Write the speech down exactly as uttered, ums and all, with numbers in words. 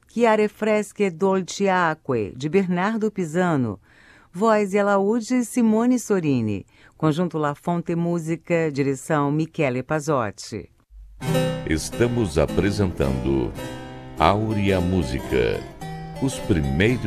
Chiare fresche e dolci acque, de Bernardo Pisano. Voz e alaúde, Simone Sorini. Conjunto La Fonte Música, direção Michele Pazzotti. Estamos apresentando Áurea Música, os primeiros